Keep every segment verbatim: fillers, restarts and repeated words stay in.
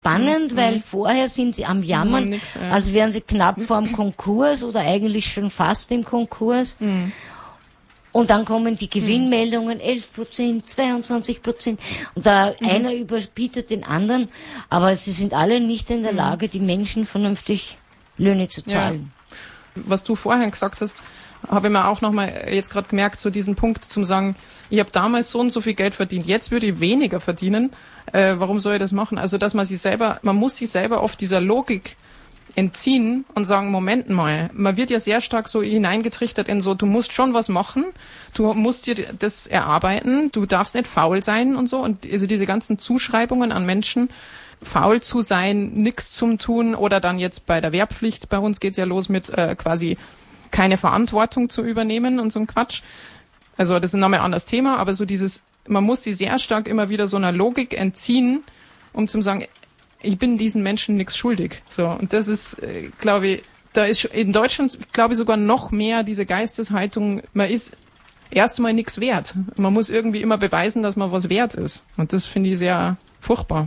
spannend, mhm. weil vorher sind sie am Jammern, nix, ja. als wären sie knapp vorm Konkurs oder eigentlich schon fast im Konkurs. Mhm. Und dann kommen die Gewinnmeldungen, elf Prozent, zweiundzwanzig Prozent. Und da mhm. einer überbietet den anderen. Aber sie sind alle nicht in der Lage, die Menschen vernünftig Löhne zu zahlen. Ja. Was du vorhin gesagt hast, habe ich mir auch nochmal jetzt gerade gemerkt, so diesen Punkt zum sagen, ich habe damals so und so viel Geld verdient, jetzt würde ich weniger verdienen. Äh, warum soll ich das machen? Also, dass man sich selber, man muss sich selber oft dieser Logik entziehen und sagen, Moment mal, man wird ja sehr stark so hineingetrichtert in so, du musst schon was machen, du musst dir das erarbeiten, du darfst nicht faul sein und so. Und also diese ganzen Zuschreibungen an Menschen, faul zu sein, nichts zum Tun oder dann jetzt bei der Wehrpflicht, bei uns geht's ja los mit äh, quasi keine Verantwortung zu übernehmen und so ein Quatsch. Also das ist nochmal ein anderes Thema, aber so dieses, man muss sie sehr stark immer wieder so einer Logik entziehen, um zu sagen, ich bin diesen Menschen nichts schuldig. So, und das ist, äh, glaube ich, da ist in Deutschland, glaube ich, sogar noch mehr diese Geisteshaltung, man ist erstmal nichts wert. Man muss irgendwie immer beweisen, dass man was wert ist. Und das finde ich sehr furchtbar.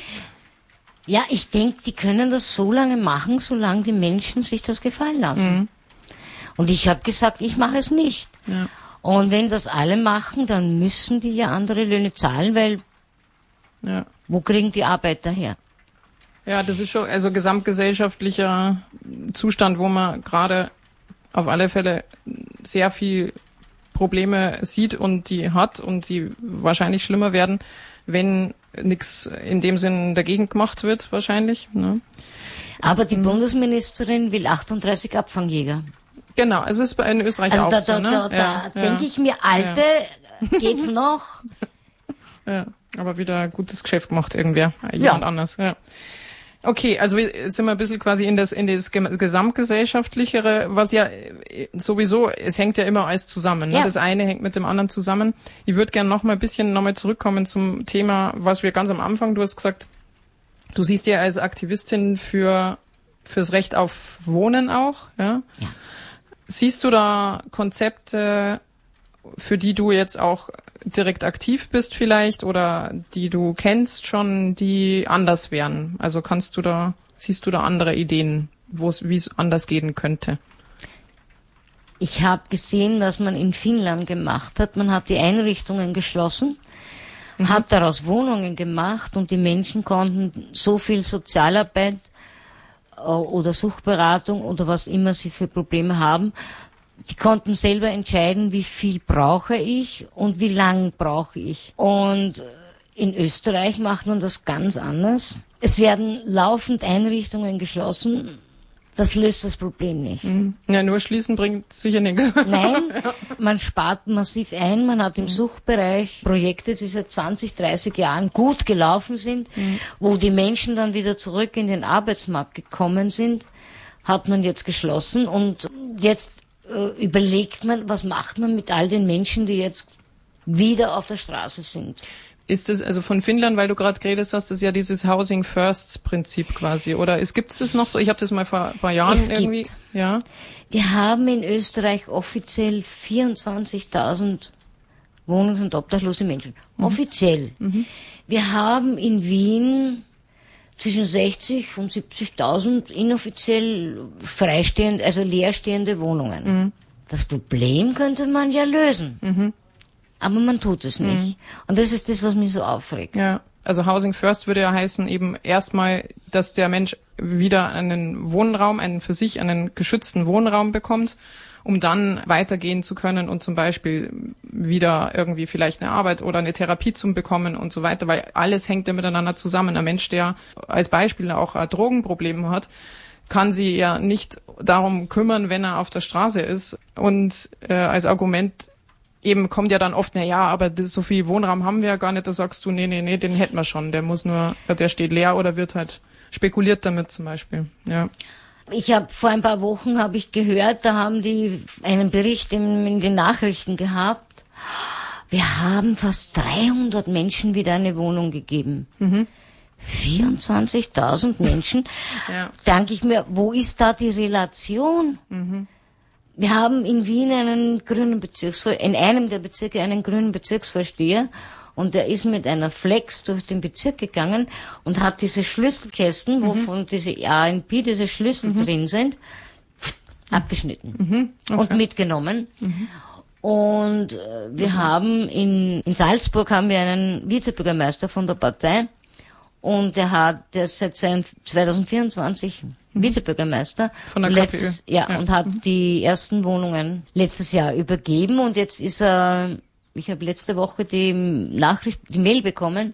Ja, ich denke, die können das so lange machen, solange die Menschen sich das gefallen lassen. Mhm. Und ich habe gesagt, ich mache es nicht. Ja. Und wenn das alle machen, dann müssen die ja andere Löhne zahlen, weil ja. wo kriegen die Arbeiter her? Ja, das ist schon also gesamtgesellschaftlicher Zustand, wo man gerade auf alle Fälle sehr viel Probleme sieht und die hat und die wahrscheinlich schlimmer werden, wenn nichts in dem Sinn dagegen gemacht wird, wahrscheinlich. Ne? Aber die mhm. Bundesministerin will achtunddreißig Abfangjäger. Genau, also es ist in Österreich also auch da, so. Da, ne? da, da ja, denke ja. ich mir, Alte, ja. geht's noch? Ja, aber wieder ein gutes Geschäft gemacht irgendwer, jemand ja. anders. Ja. Okay, also jetzt sind wir ein bisschen quasi in das in das gesamtgesellschaftlichere, was ja sowieso, es hängt ja immer alles zusammen. Ne? Ja. Das eine hängt mit dem anderen zusammen. Ich würde gerne noch mal ein bisschen noch mal zurückkommen zum Thema, was wir ganz am Anfang, du hast gesagt, du siehst ja als Aktivistin für fürs Recht auf Wohnen auch. Ja? Ja. Siehst du da Konzepte, für die du jetzt auch direkt aktiv bist vielleicht oder die du kennst schon, die anders wären? Also kannst du da, siehst du da andere Ideen, wo es, wie es anders gehen könnte? Ich habe gesehen, was man in Finnland gemacht hat. Man hat die Einrichtungen geschlossen, mhm. hat daraus Wohnungen gemacht und die Menschen konnten so viel Sozialarbeit oder Suchtberatung oder was immer sie für Probleme haben, die konnten selber entscheiden, wie viel brauche ich und wie lang brauche ich. Und in Österreich macht man das ganz anders. Es werden laufend Einrichtungen geschlossen. Das löst das Problem nicht. Ja, nur schließen bringt sicher nichts. Nein, man spart massiv ein. Man hat im Suchtbereich Projekte, die seit zwanzig, dreißig Jahren gut gelaufen sind, mhm. wo die Menschen dann wieder zurück in den Arbeitsmarkt gekommen sind, hat man jetzt geschlossen. Und jetzt äh, überlegt man, was macht man mit all den Menschen, die jetzt wieder auf der Straße sind. Ist das also von Finnland, weil du gerade geredet hast, das ist ja dieses Housing First Prinzip quasi, oder gibt es das noch so? Ich habe das mal vor ein paar Jahren es irgendwie. Gibt. Ja. Wir haben in Österreich offiziell vierundzwanzigtausend wohnungs- und obdachlose Menschen. Mhm. Offiziell. Mhm. Wir haben in Wien zwischen sechzig und siebzigtausend inoffiziell freistehende, also leerstehende Wohnungen. Mhm. Das Problem könnte man ja lösen. Mhm. Aber man tut es nicht. Mhm. Und das ist das, was mich so aufregt. Ja, also Housing First würde ja heißen eben erstmal, dass der Mensch wieder einen Wohnraum, einen für sich einen geschützten Wohnraum bekommt, um dann weitergehen zu können und zum Beispiel wieder irgendwie vielleicht eine Arbeit oder eine Therapie zu bekommen und so weiter, weil alles hängt ja miteinander zusammen. Ein Mensch, der als Beispiel auch ein Drogenproblem hat, kann sie ja nicht darum kümmern, wenn er auf der Straße ist. Und äh, als Argument eben kommt ja dann oft, na ja, aber das, so viel Wohnraum haben wir ja gar nicht, da sagst du, nee, nee, nee, den hätten wir schon, der muss nur, der steht leer oder wird halt spekuliert damit zum Beispiel, ja. Ich habe vor ein paar Wochen habe ich gehört, da haben die einen Bericht in, in den Nachrichten gehabt, wir haben fast dreihundert Menschen wieder eine Wohnung gegeben. Mhm. vierundzwanzigtausend Menschen, ja. Denke ich mir, wo ist da die Relation? Mhm. Wir haben in Wien einen grünen Bezirksvorsteher, in einem der Bezirke einen grünen Bezirksvorsteher, und der ist mit einer Flex durch den Bezirk gegangen und hat diese Schlüsselkästen, mhm. wovon diese A N P, diese Schlüssel mhm. drin sind, abgeschnitten mhm. okay. und mitgenommen. Mhm. Und äh, wir das haben in, in Salzburg haben wir einen Vizebürgermeister von der Partei, und der hat, der ist seit zwanzig vierundzwanzig mhm. Vizebürgermeister. Von der letztes, K P Ö. Ja, ja, und hat mhm. die ersten Wohnungen letztes Jahr übergeben, und jetzt ist er, ich habe letzte Woche die Nachricht, die Mail bekommen,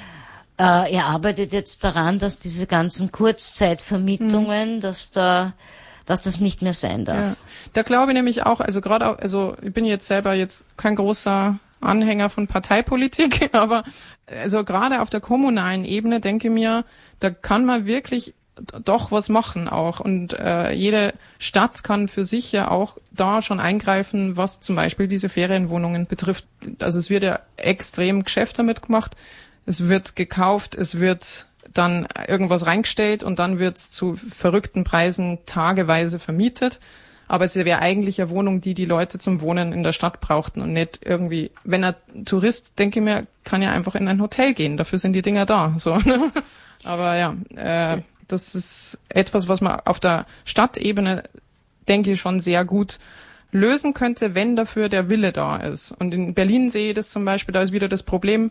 äh, er arbeitet jetzt daran, dass diese ganzen Kurzzeitvermietungen, mhm. dass da, dass das nicht mehr sein darf. Ja. Da glaube ich nämlich auch, also gerade auch, also ich bin jetzt selber jetzt kein großer Anhänger von Parteipolitik, aber also gerade auf der kommunalen Ebene denke ich mir, da kann man wirklich doch was machen auch, und äh, jede Stadt kann für sich ja auch da schon eingreifen, was zum Beispiel diese Ferienwohnungen betrifft. Also es wird ja extrem Geschäft damit gemacht, es wird gekauft, es wird dann irgendwas reingestellt und dann wird es zu verrückten Preisen tageweise vermietet. Aber es wäre eigentlich eine Wohnung, die die Leute zum Wohnen in der Stadt brauchten und nicht irgendwie, wenn ein Tourist, denke ich mir, kann ja einfach in ein Hotel gehen, dafür sind die Dinger da. So. Aber ja, äh, das ist etwas, was man auf der Stadtebene, denke ich, schon sehr gut lösen könnte, wenn dafür der Wille da ist. Und in Berlin sehe ich das zum Beispiel, da ist wieder das Problem,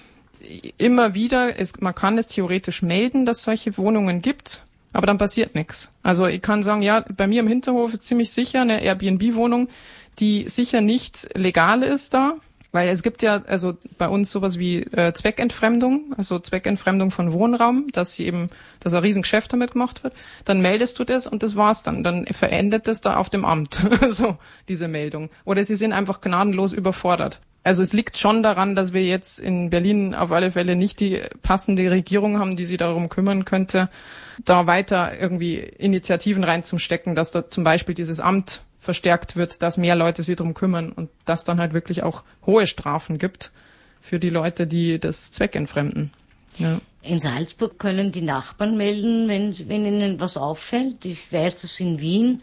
immer wieder, es, man kann es theoretisch melden, dass es solche Wohnungen gibt, aber dann passiert nichts. Also ich kann sagen, ja, bei mir im Hinterhof ist ziemlich sicher eine Airbnb-Wohnung, die sicher nicht legal ist da, weil es gibt ja also bei uns sowas wie äh, Zweckentfremdung, also Zweckentfremdung von Wohnraum, dass sie eben, dass ein Riesengeschäft damit gemacht wird. Dann meldest du das und das war's dann. Dann verendet das da auf dem Amt, so diese Meldung. Oder sie sind einfach gnadenlos überfordert. Also es liegt schon daran, dass wir jetzt in Berlin auf alle Fälle nicht die passende Regierung haben, die sich darum kümmern könnte, da weiter irgendwie Initiativen reinzustecken, dass da zum Beispiel dieses Amt verstärkt wird, dass mehr Leute sich darum kümmern und dass dann halt wirklich auch hohe Strafen gibt für die Leute, die das zweckentfremden. Ja. In Salzburg können die Nachbarn melden, wenn, wenn ihnen was auffällt. Ich weiß, dass in Wien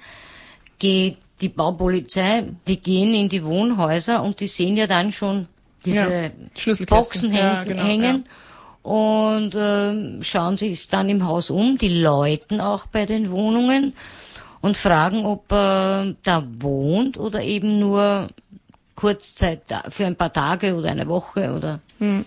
geht die Baupolizei, die gehen in die Wohnhäuser und die sehen ja dann schon diese ja, Boxen häng, ja, genau, hängen ja. und äh, schauen sich dann im Haus um, die läuten auch bei den Wohnungen und fragen, ob er äh, da wohnt oder eben nur Kurzzeit für ein paar Tage oder eine Woche oder. Hm.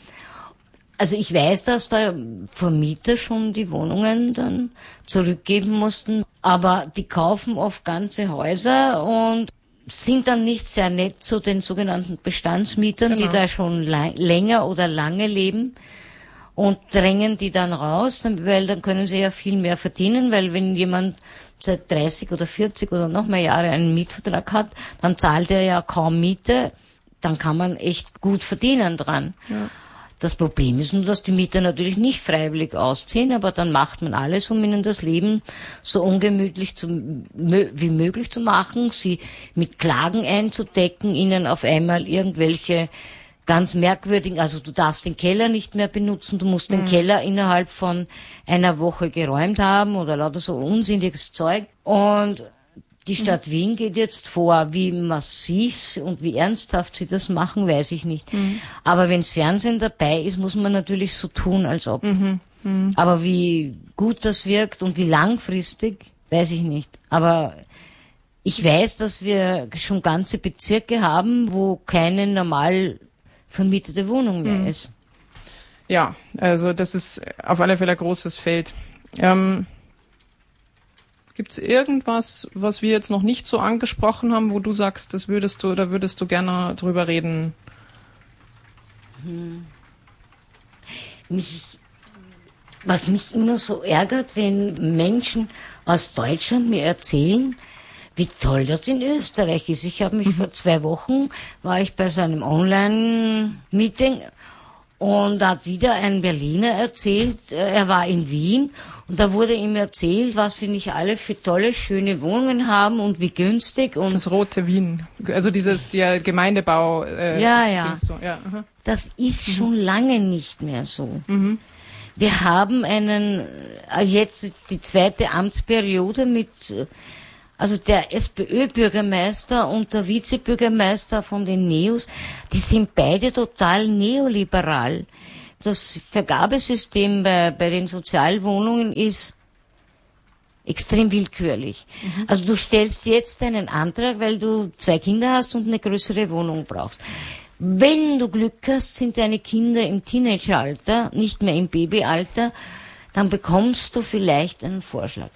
Also ich weiß, dass da Vermieter schon die Wohnungen dann zurückgeben mussten, aber die kaufen oft ganze Häuser und sind dann nicht sehr nett zu den sogenannten Bestandsmietern, genau. die da schon lang, länger oder lange leben, und drängen die dann raus, weil dann können sie ja viel mehr verdienen, weil wenn jemand seit dreißig oder vierzig oder noch mehr Jahre einen Mietvertrag hat, dann zahlt er ja kaum Miete, dann kann man echt gut verdienen dran. Ja. Das Problem ist nur, dass die Mieter natürlich nicht freiwillig ausziehen, aber dann macht man alles, um ihnen das Leben so ungemütlich zu, wie möglich zu machen, sie mit Klagen einzudecken, ihnen auf einmal irgendwelche ganz merkwürdigen, also du darfst den Keller nicht mehr benutzen, du musst den mhm. Keller innerhalb von einer Woche geräumt haben oder lauter so unsinniges Zeug. Und die Stadt Wien geht jetzt vor. Wie massiv und wie ernsthaft sie das machen, weiß ich nicht. Mhm. Aber wenns Fernsehen dabei ist, muss man natürlich so tun, als ob. Mhm. Mhm. Aber wie gut das wirkt und wie langfristig, weiß ich nicht. Aber ich weiß, dass wir schon ganze Bezirke haben, wo keine normal vermietete Wohnung mehr mhm. ist. Ja, also das ist auf alle Fälle ein großes Feld. Ähm Gibt es irgendwas, was wir jetzt noch nicht so angesprochen haben, wo du sagst, das würdest du, da würdest du gerne drüber reden? Hm. Mich, was mich immer so ärgert, wenn Menschen aus Deutschland mir erzählen, wie toll das in Österreich ist. Ich habe mich mhm. vor zwei Wochen, war ich bei so einem Online-Meeting, und da hat wieder ein Berliner erzählt, er war in Wien und da wurde ihm erzählt, was wir nicht alle für tolle, schöne Wohnungen haben und wie günstig. Und das rote Wien, also dieses der Gemeindebau. Äh, ja, ja. So. ja das ist mhm. schon lange nicht mehr so. Mhm. Wir haben einen, jetzt die zweite Amtsperiode mit Also der SPÖ-Bürgermeister und der Vizebürgermeister von den Neos, die sind beide total neoliberal. Das Vergabesystem bei, bei den Sozialwohnungen ist extrem willkürlich. Mhm. Also du stellst jetzt einen Antrag, weil du zwei Kinder hast und eine größere Wohnung brauchst. Wenn du Glück hast, sind deine Kinder im Teenageralter, nicht mehr im Babyalter, dann bekommst du vielleicht einen Vorschlag.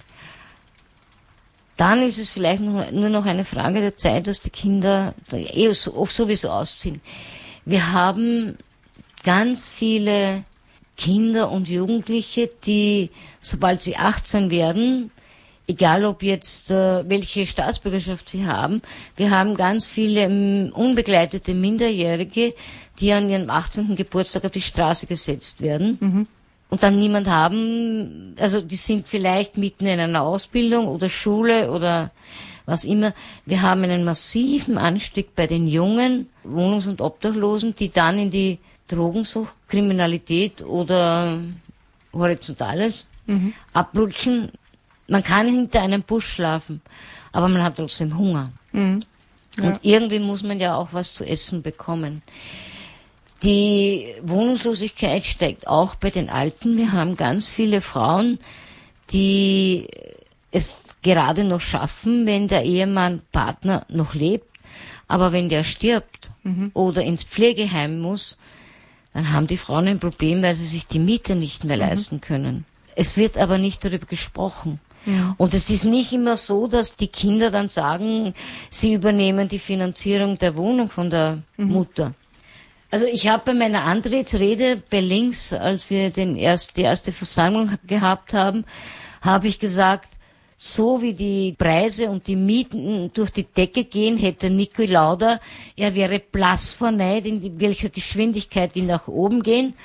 Dann ist es vielleicht nur noch eine Frage der Zeit, dass die Kinder eh sowieso ausziehen. Wir haben ganz viele Kinder und Jugendliche, die, sobald sie achtzehn werden, egal ob jetzt äh, welche Staatsbürgerschaft sie haben, wir haben ganz viele um, unbegleitete Minderjährige, die an ihrem achtzehnten Geburtstag auf die Straße gesetzt werden. Mhm. Und dann niemand haben, also die sind vielleicht mitten in einer Ausbildung oder Schule oder was immer. Wir haben einen massiven Anstieg bei den jungen Wohnungs- und Obdachlosen, die dann in die Drogensucht, Kriminalität oder Horizontales mhm. abrutschen. Man kann hinter einem Busch schlafen, aber man hat trotzdem Hunger. Mhm. Ja. Und irgendwie muss man ja auch was zu essen bekommen. Die Wohnungslosigkeit steigt auch bei den Alten. Wir haben ganz viele Frauen, die es gerade noch schaffen, wenn der Ehemann, Partner noch lebt. Aber wenn der stirbt mhm. oder ins Pflegeheim muss, dann haben die Frauen ein Problem, weil sie sich die Miete nicht mehr mhm. leisten können. Es wird aber nicht darüber gesprochen. Ja. Und es ist nicht immer so, dass die Kinder dann sagen, sie übernehmen die Finanzierung der Wohnung von der mhm. Mutter. Also ich habe bei meiner Antrittsrede bei Links, als wir den erst, die erste Versammlung gehabt haben, habe ich gesagt, so wie die Preise und die Mieten durch die Decke gehen, hätte Niki Lauda, er wäre blass vor Neid, in welcher Geschwindigkeit die nach oben gehen.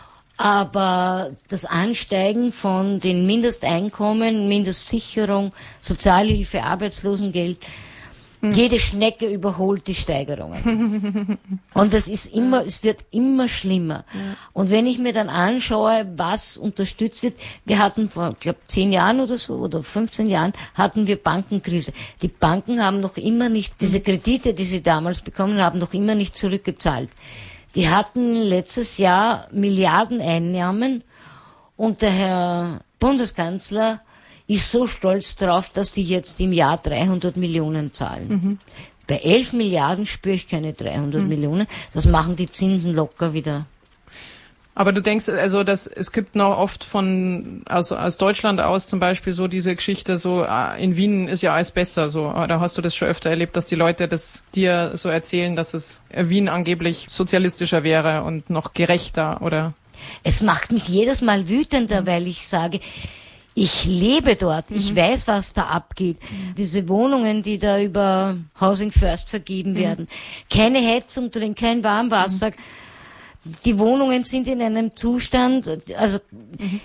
Aber das Ansteigen von den Mindesteinkommen, Mindestsicherung, Sozialhilfe, Arbeitslosengeld, hm. jede Schnecke überholt die Steigerungen. Und das ist immer, es wird immer schlimmer. Ja. Und wenn ich mir dann anschaue, was unterstützt wird, wir hatten vor, ich glaube, zehn Jahren oder so, oder fünfzehn Jahren, hatten wir Bankenkrise. Die Banken haben noch immer nicht, diese Kredite, die sie damals bekommen haben, noch immer nicht zurückgezahlt. Die hatten letztes Jahr Milliardeneinnahmen und der Herr Bundeskanzler ist so stolz drauf, dass die jetzt im Jahr dreihundert Millionen zahlen. Mhm. Bei elf Milliarden spüre ich keine dreihundert mhm. Millionen. Das machen die Zinsen locker wieder. Aber du denkst, also dass es gibt noch oft von also aus Deutschland aus zum Beispiel so diese Geschichte, so in Wien ist ja alles besser, so da hast du das schon öfter erlebt, dass die Leute das dir so erzählen, dass es Wien angeblich sozialistischer wäre und noch gerechter, oder? Es macht mich jedes Mal wütender, mhm. weil ich sage, ich lebe dort, mhm. ich weiß, was da abgeht. Mhm. Diese Wohnungen, die da über Housing First vergeben mhm. werden, keine Heizung drin, kein Warmwasser. Mhm. Die Wohnungen sind in einem Zustand, also mhm.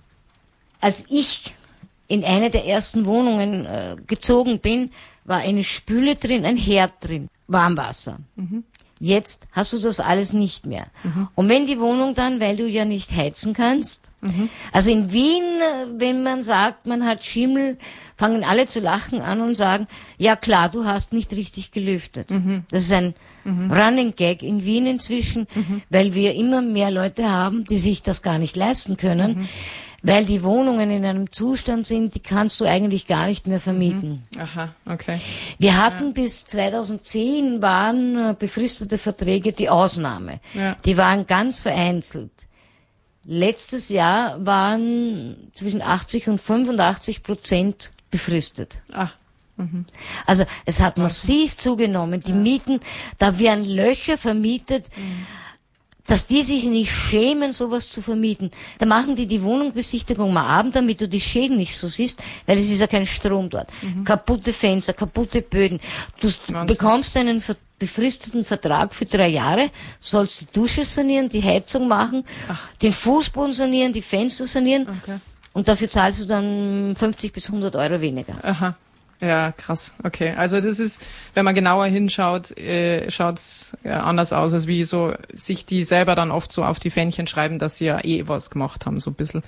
als ich in eine der ersten Wohnungen äh, gezogen bin, war eine Spüle drin, ein Herd drin, Warmwasser. Mhm. Jetzt hast du das alles nicht mehr. Mhm. Und wenn die Wohnung dann, weil du ja nicht heizen kannst, mhm. also in Wien, wenn man sagt, man hat Schimmel, fangen alle zu lachen an und sagen, ja klar, du hast nicht richtig gelüftet. Mhm. Das ist ein mhm. Running Gag in Wien inzwischen, mhm. weil wir immer mehr Leute haben, die sich das gar nicht leisten können. Mhm. Weil die Wohnungen in einem Zustand sind, die kannst du eigentlich gar nicht mehr vermieten. Mhm. Aha, okay. Wir hatten ja. bis zweitausendzehn waren befristete Verträge die Ausnahme. Ja. Die waren ganz vereinzelt. Letztes Jahr waren zwischen achtzig und fünfundachtzig Prozent befristet. Ach. Mhm. Also es hat massiv zugenommen. Die ja. Mieten, da werden Löcher vermietet. Mhm. Dass die sich nicht schämen, sowas zu vermieten. Da machen die die Wohnungsbesichtigung mal abend, damit du die Schäden nicht so siehst, weil es ist ja kein Strom dort. Mhm. Kaputte Fenster, kaputte Böden. Du Wahnsinn. bekommst einen befristeten Vertrag für drei Jahre, sollst die Dusche sanieren, die Heizung machen, Ach. den Fußboden sanieren, die Fenster sanieren okay. und dafür zahlst du dann fünfzig bis hundert Euro weniger. Aha. Ja, krass. Okay. Also das ist, wenn man genauer hinschaut, äh, schaut's ja, anders aus, als wie so sich die selber dann oft so auf die Fähnchen schreiben, dass sie ja eh was gemacht haben, so ein bisschen.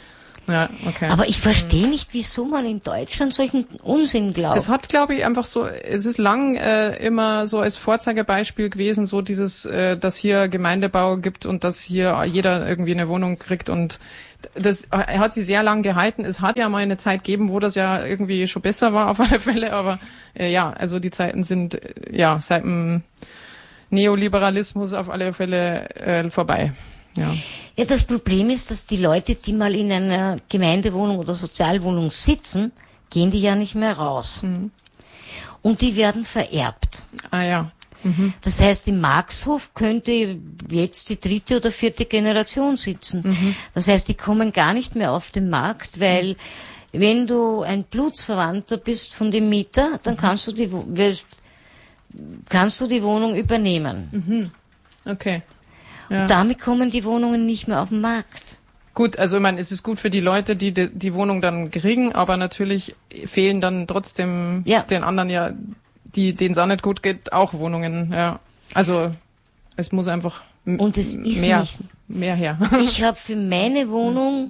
Ja, okay. Aber ich verstehe nicht, wieso man in Deutschland solchen Unsinn glaubt. Das hat, glaube ich, einfach so, es ist lang äh, immer so als Vorzeigebeispiel gewesen, so dieses, äh, dass hier Gemeindebau gibt und dass hier jeder irgendwie eine Wohnung kriegt, und das hat sie sehr lang gehalten. Es hat ja mal eine Zeit gegeben, wo das ja irgendwie schon besser war, auf alle Fälle, aber äh, ja, also die Zeiten sind äh, ja seit dem Neoliberalismus auf alle Fälle äh, vorbei. Ja. Ja, das Problem ist, dass die Leute, die mal in einer Gemeindewohnung oder Sozialwohnung sitzen, gehen die ja nicht mehr raus. Mhm. Und die werden vererbt. Ah ja. Mhm. Das heißt, im Marxhof könnte jetzt die dritte oder vierte Generation sitzen. Mhm. Das heißt, die kommen gar nicht mehr auf den Markt, weil mhm. wenn du ein Blutsverwandter bist von dem Mieter, dann mhm. kannst du die, kannst du die Wohnung übernehmen. Mhm. Okay. Ja. Und damit kommen die Wohnungen nicht mehr auf den Markt. Gut, also ich meine, es ist gut für die Leute, die die, die Wohnung dann kriegen, aber natürlich fehlen dann trotzdem ja. den anderen ja, die denen es auch nicht gut geht, auch Wohnungen. Ja, also es muss einfach m- Und es ist mehr, nicht, mehr her. Ich habe für meine Wohnung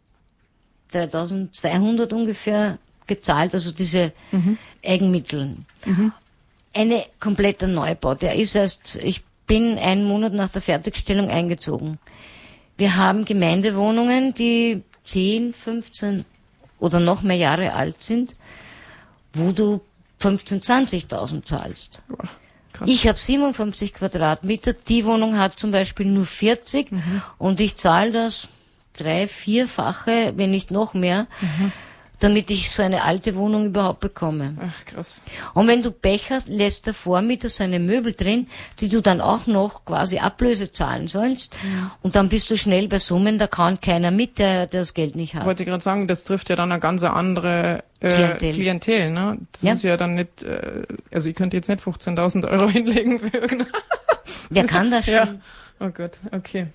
dreitausendzweihundert ungefähr gezahlt, also diese mhm. Eigenmittel. Mhm. Eine kompletter Neubau. Der ist erst, ich bin einen Monat nach der Fertigstellung eingezogen. Wir haben Gemeindewohnungen, die zehn, fünfzehn oder noch mehr Jahre alt sind, wo du fünfzehntausend, zwanzigtausend zahlst. Boah, krass. Ich habe siebenundfünfzig Quadratmeter, die Wohnung hat zum Beispiel nur vierzig mhm. und ich zahle das drei-, vierfache, wenn nicht noch mehr, mhm. damit ich so eine alte Wohnung überhaupt bekomme. Ach, krass. Und wenn du Pech hast, lässt der Vormieter seine Möbel drin, die du dann auch noch quasi Ablöse zahlen sollst. Mhm. Und dann bist du schnell bei Summen, da kann keiner mit, der, der das Geld nicht hat. Wollte ich gerade sagen, das trifft ja dann eine ganz andere äh, Klientel. Klientel, ne? Das ja. ist ja dann nicht, äh, also ich könnte jetzt nicht fünfzehntausend Euro hinlegen für irgendeine. Wer kann das schon? Ja. Oh Gott, okay.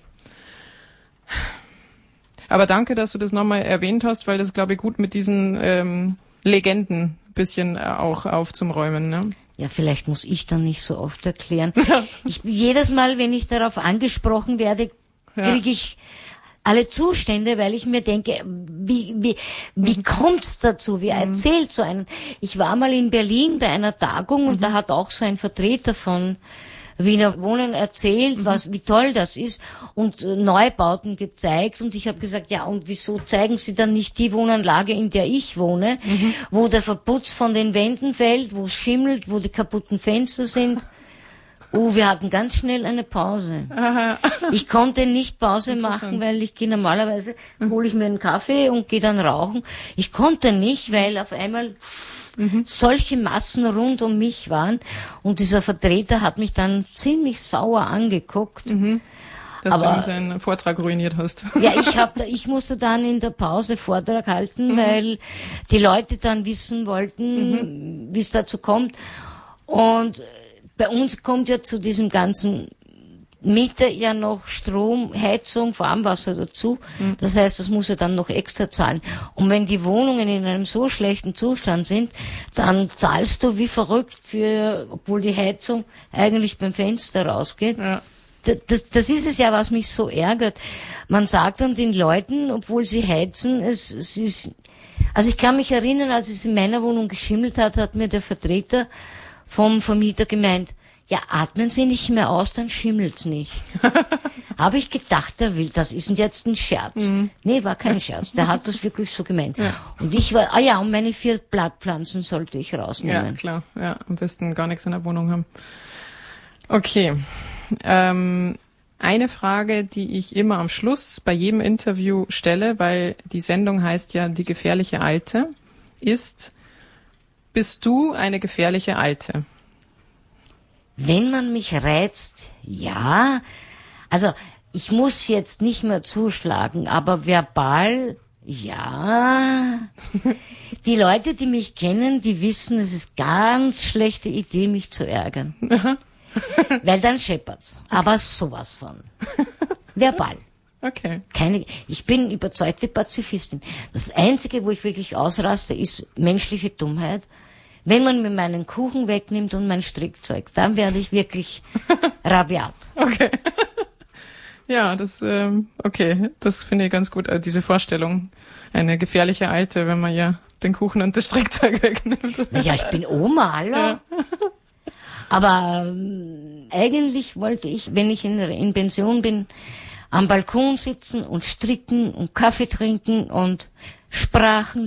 Aber danke, dass du das nochmal erwähnt hast, weil das, glaube ich, gut mit diesen ähm, Legenden ein bisschen äh, auch aufzuräumen. Ne? Ja, vielleicht muss ich dann nicht so oft erklären. ich, jedes Mal, wenn ich darauf angesprochen werde, kriege ich alle Zustände, weil ich mir denke, wie, wie, wie kommt's dazu? Wie erzählt so ein... Ich war mal in Berlin bei einer Tagung und mhm. da hat auch so ein Vertreter von Wiener Wohnen erzählt, was, wie toll das ist und äh, Neubauten gezeigt, und ich habe gesagt, ja, und wieso zeigen Sie dann nicht die Wohnanlage, in der ich wohne, mhm. wo der Verputz von den Wänden fällt, wo es schimmelt, wo die kaputten Fenster sind? Oh, wir hatten ganz schnell eine Pause. Aha. Ich konnte nicht Pause machen, weil ich gehe normalerweise, hole ich mir einen Kaffee und gehe dann rauchen. Ich konnte nicht, weil auf einmal mhm. solche Massen rund um mich waren, und dieser Vertreter hat mich dann ziemlich sauer angeguckt. Mhm. Dass Aber, du ihm seinen Vortrag ruiniert hast. Ja, ich hab, ich musste dann in der Pause Vortrag halten, mhm. weil die Leute dann wissen wollten, mhm. wie es dazu kommt. Und bei uns kommt ja zu diesem ganzen Miete ja noch Strom, Heizung, Warmwasser dazu. Mhm. Das heißt, das muss er dann noch extra zahlen. Und wenn die Wohnungen in einem so schlechten Zustand sind, dann zahlst du wie verrückt für, obwohl die Heizung eigentlich beim Fenster rausgeht. Ja. Das, das ist es ja, was mich so ärgert. Man sagt dann den Leuten, obwohl sie heizen, es, es ist, also ich kann mich erinnern, als es in meiner Wohnung geschimmelt hat, hat mir der Vertreter vom Vermieter gemeint, ja, atmen Sie nicht mehr aus, dann schimmelt's nicht. Habe ich gedacht, der will, das ist jetzt ein Scherz. Mhm. Nee, war kein Scherz. Der hat das wirklich so gemeint. Ja. Und ich war, ah ja, und meine vier Blattpflanzen sollte ich rausnehmen. Ja, klar. Ja, am besten gar nichts in der Wohnung haben. Okay. Ähm, eine Frage, die ich immer am Schluss bei jedem Interview stelle, weil die Sendung heißt ja Die gefährliche Alte, ist: Bist du eine gefährliche Alte? Wenn man mich reizt, ja. Also ich muss jetzt nicht mehr zuschlagen, aber verbal, ja. Die Leute, die mich kennen, die wissen, es ist ganz schlechte Idee, mich zu ärgern. Weil dann scheppert's. Aber sowas von. Verbal. Okay. Keine, ich bin überzeugte Pazifistin. Das Einzige, wo ich wirklich ausraste, ist menschliche Dummheit. Wenn man mir meinen Kuchen wegnimmt und mein Strickzeug, dann werde ich wirklich rabiat. Okay. Ja, das, ähm, okay, das finde ich ganz gut, also diese Vorstellung. Eine gefährliche Alte, wenn man ja den Kuchen und das Strickzeug wegnimmt. Ja, ich bin Oma, hallo. Ja. Aber ähm, eigentlich wollte ich, wenn ich in, in Pension bin, am Balkon sitzen und stricken und Kaffee trinken und Sprachen